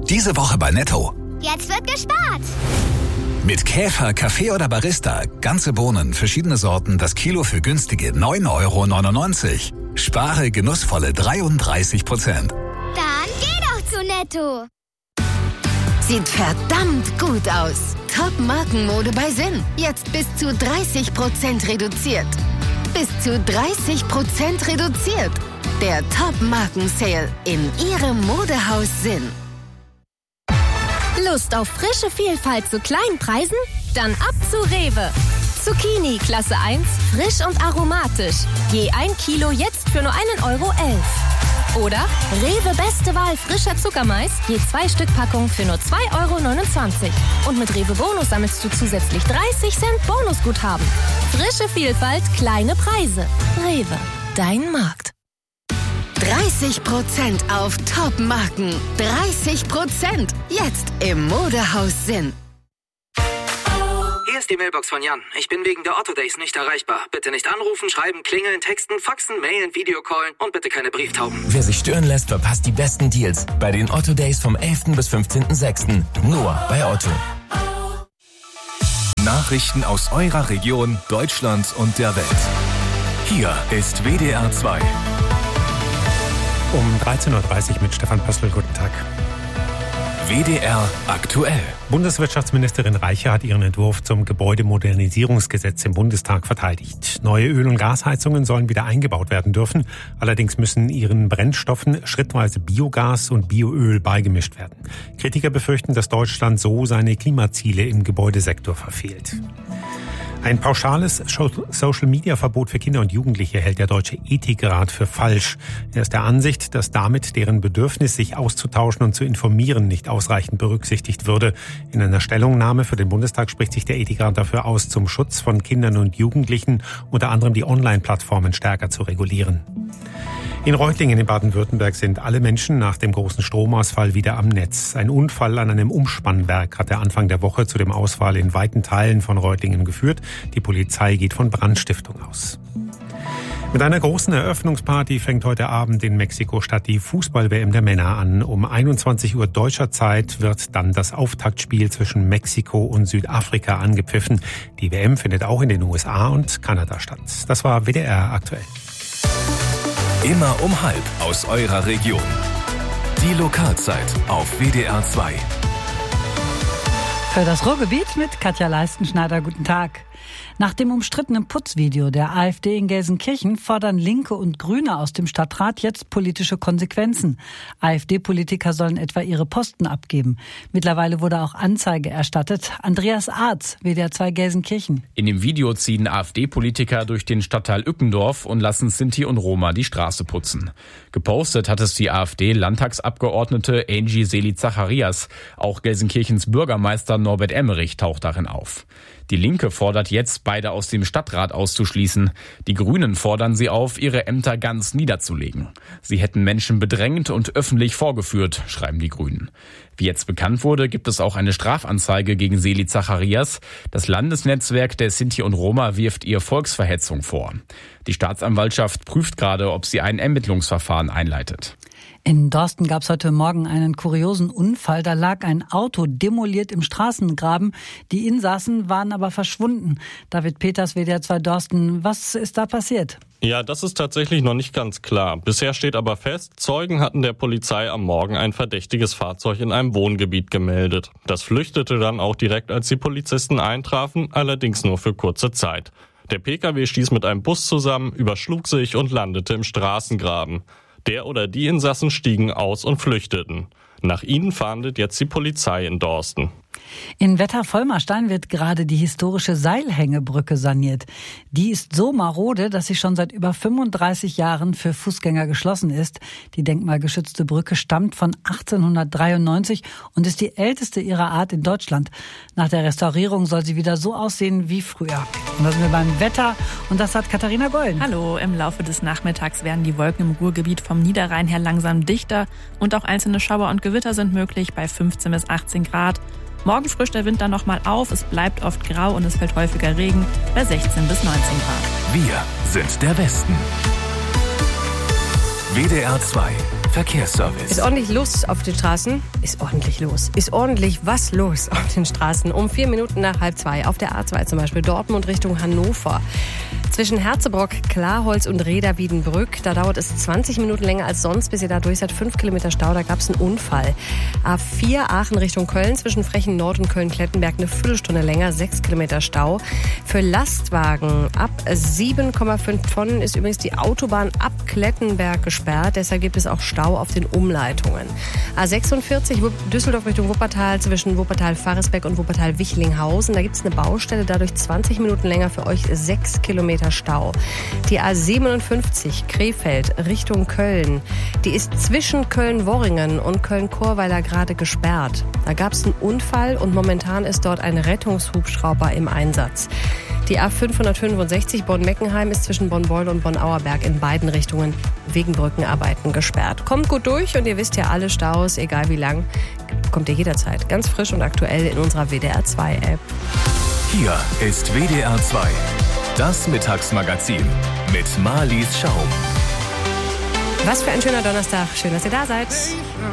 Diese Woche bei Netto. Jetzt wird gespart. Mit Käfer, Kaffee oder Barista. Ganze Bohnen, verschiedene Sorten, das Kilo für günstige 9,99 €. Spare genussvolle 33%. Dann geh doch zu Netto. Sieht verdammt gut aus. Top-Markenmode bei Sinn. Jetzt bis zu 30% reduziert. Bis zu 30% reduziert. Der Top-Marken-Sale in Ihrem Modehaus Sinn. Lust auf frische Vielfalt zu kleinen Preisen? Dann ab zu Rewe. Zucchini Klasse 1, frisch und aromatisch. Je 1 Kilo jetzt für nur 1,11 €. Oder Rewe Beste Wahl frischer Zuckermais, je 2 Stück Packung für nur 2,29 €. Und mit Rewe Bonus sammelst du zusätzlich 30 Cent Bonusguthaben. Frische Vielfalt, kleine Preise. Rewe, dein Markt. 30% auf Top-Marken. 30%. Jetzt im Modehaus Sinn. Hier ist die Mailbox von Jan. Ich bin wegen der Otto Days nicht erreichbar. Bitte nicht anrufen, schreiben, klingeln, texten, faxen, mailen, Videocallen und bitte keine Brieftauben. Wer sich stören lässt, verpasst die besten Deals bei den Otto Days vom 11. bis 15.06. Nur bei Otto. Nachrichten aus eurer Region, Deutschland und der Welt. Hier ist WDR 2. Um 13.30 Uhr mit Stefan Pössl. Guten Tag. WDR aktuell. Bundeswirtschaftsministerin Reiche hat ihren Entwurf zum Gebäudemodernisierungsgesetz im Bundestag verteidigt. Neue Öl- und Gasheizungen sollen wieder eingebaut werden dürfen. Allerdings müssen ihren Brennstoffen schrittweise Biogas und Bioöl beigemischt werden. Kritiker befürchten, dass Deutschland so seine Klimaziele im Gebäudesektor verfehlt. Ein pauschales Social-Media-Verbot für Kinder und Jugendliche hält der Deutsche Ethikrat für falsch. Er ist der Ansicht, dass damit deren Bedürfnis, sich auszutauschen und zu informieren, nicht ausreichend berücksichtigt würde. In einer Stellungnahme für den Bundestag spricht sich der Ethikrat dafür aus, zum Schutz von Kindern und Jugendlichen unter anderem die Online-Plattformen stärker zu regulieren. In Reutlingen in Baden-Württemberg sind alle Menschen nach dem großen Stromausfall wieder am Netz. Ein Unfall an einem Umspannwerk hat der Anfang der Woche zu dem Ausfall in weiten Teilen von Reutlingen geführt. Die Polizei geht von Brandstiftung aus. Mit einer großen Eröffnungsparty fängt heute Abend in Mexiko-Stadt die Fußball-WM der Männer an. Um 21 Uhr deutscher Zeit wird dann das Auftaktspiel zwischen Mexiko und Südafrika angepfiffen. Die WM findet auch in den USA und Kanada statt. Das war WDR aktuell. Immer um 12:30 aus eurer Region. Die Lokalzeit auf WDR 2. Für das Ruhrgebiet mit Katja Leistenschneider. Guten Tag. Nach dem umstrittenen Putzvideo der AfD in Gelsenkirchen fordern Linke und Grüne aus dem Stadtrat jetzt politische Konsequenzen. AfD-Politiker sollen etwa ihre Posten abgeben. Mittlerweile wurde auch Anzeige erstattet. Andreas Arz, WDR 2 Gelsenkirchen. In dem Video ziehen AfD-Politiker durch den Stadtteil Ückendorf und lassen Sinti und Roma die Straße putzen. Gepostet hat es die AfD-Landtagsabgeordnete Angie Seli-Zacharias. Auch Gelsenkirchens Bürgermeister Norbert Emmerich taucht darin auf. Die Linke fordert jetzt, beide aus dem Stadtrat auszuschließen. Die Grünen fordern sie auf, ihre Ämter ganz niederzulegen. Sie hätten Menschen bedrängt und öffentlich vorgeführt, schreiben die Grünen. Wie jetzt bekannt wurde, gibt es auch eine Strafanzeige gegen Seli Zacharias. Das Landesnetzwerk der Sinti und Roma wirft ihr Volksverhetzung vor. Die Staatsanwaltschaft prüft gerade, ob sie ein Ermittlungsverfahren einleitet. In Dorsten gab es heute Morgen einen kuriosen Unfall. Da lag ein Auto demoliert im Straßengraben. Die Insassen waren aber verschwunden. David Peters, WDR 2 Dorsten, was ist da passiert? Ja, das ist tatsächlich noch nicht ganz klar. Bisher steht aber fest, Zeugen hatten der Polizei am Morgen ein verdächtiges Fahrzeug in einem Wohngebiet gemeldet. Das flüchtete dann auch direkt, als die Polizisten eintrafen, allerdings nur für kurze Zeit. Der Pkw stieß mit einem Bus zusammen, überschlug sich und landete im Straßengraben. Der oder die Insassen stiegen aus und flüchteten. Nach ihnen fahndet jetzt die Polizei in Dorsten. In Wetter-Vollmerstein wird gerade die historische Seilhängebrücke saniert. Die ist so marode, dass sie schon seit über 35 Jahren für Fußgänger geschlossen ist. Die denkmalgeschützte Brücke stammt von 1893 und ist die älteste ihrer Art in Deutschland. Nach der Restaurierung soll sie wieder so aussehen wie früher. Und da sind wir beim Wetter und das hat Katharina Gollen. Hallo, im Laufe des Nachmittags werden die Wolken im Ruhrgebiet vom Niederrhein her langsam dichter und auch einzelne Schauer und Gewitter sind möglich bei 15 bis 18 Grad. Morgen frischt der Wind dann nochmal auf, es bleibt oft grau und es fällt häufiger Regen bei 16 bis 19 Grad. Wir sind der Westen. WDR 2 Verkehrsservice. Ist ordentlich los auf den Straßen? Ist ordentlich los. Ist ordentlich was los auf den Straßen? Um 4 Minuten nach 1:30 auf der A2 zum Beispiel, Dortmund Richtung Hannover. Zwischen Herzebrock, Klarholz und Reda-Wiedenbrück, da dauert es 20 Minuten länger als sonst, bis ihr da durch seid. 5 Kilometer Stau, da gab es einen Unfall. A4 Aachen Richtung Köln, zwischen Frechen Nord und Köln-Klettenberg eine Viertelstunde länger, 6 Kilometer Stau. Für Lastwagen ab 7,5 Tonnen ist übrigens die Autobahn ab Klettenberg gesperrt. Deshalb gibt es auch Stau auf den Umleitungen. A46 Düsseldorf Richtung Wuppertal, zwischen Wuppertal-Faresbeck und Wuppertal-Wichlinghausen. Da gibt es eine Baustelle, dadurch 20 Minuten länger, für euch 6 Kilometer Stau. Die A57 Krefeld Richtung Köln, die ist zwischen Köln-Worringen und Köln-Chorweiler gerade gesperrt. Da gab es einen Unfall und momentan ist dort ein Rettungshubschrauber im Einsatz. Die A565 Bonn-Meckenheim ist zwischen Bonn-Beul und Bonn-Auerberg in beiden Richtungen wegen Brückenarbeiten gesperrt. Kommt gut durch und ihr wisst ja, alle Staus, egal wie lang, kommt ihr jederzeit ganz frisch und aktuell in unserer WDR 2 App. Hier ist WDR 2, das Mittagsmagazin mit Marlies Schaum. Was für ein schöner Donnerstag. Schön, dass ihr da seid.